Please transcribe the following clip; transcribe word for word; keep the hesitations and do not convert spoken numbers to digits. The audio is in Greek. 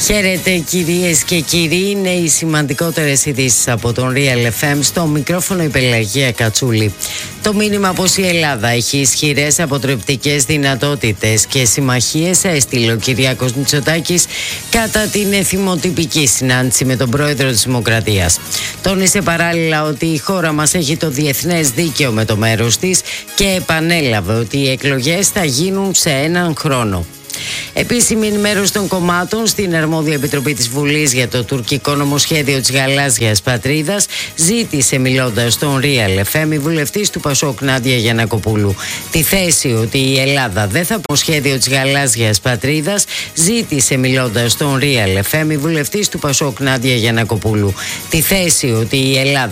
Χαίρετε κυρίες και κύριοι, είναι οι σημαντικότερες ειδήσεις από τον Real εφ εμ. Στο μικρόφωνο η Πελαγία Κατσούλη. Το μήνυμα πως η Ελλάδα έχει ισχυρές αποτρεπτικές δυνατότητες και συμμαχίες έστειλε ο Κυριάκος Μητσοτάκης κατά την εθιμοτυπική συνάντηση με τον πρόεδρο της Δημοκρατίας. Τόνισε παράλληλα ότι η χώρα μας έχει το διεθνές δίκαιο με το μέρος της και επανέλαβε ότι οι εκλογές θα γίνουν σε έναν χρόνο. Επίσημη ενημέρωση των κομμάτων στην αρμόδια επιτροπή της Βουλής για το τουρκικό νομοσχέδιο της γαλάζιας πατρίδας ζήτησε, μιλώντας στον Real εφ εμ, η βουλευτής του Πασόκ Νάντια Γιαννακοπούλου τη θέση ότι η Ελλάδα δεν θα πω σχέδιο της γαλάζιας πατρίδας. Ζήτησε, μιλώντας στον Real εφ εμ, η βουλευτής του Πασόκ Νάντια Γιαννακοπούλου τη θέση ότι η Ελλάδα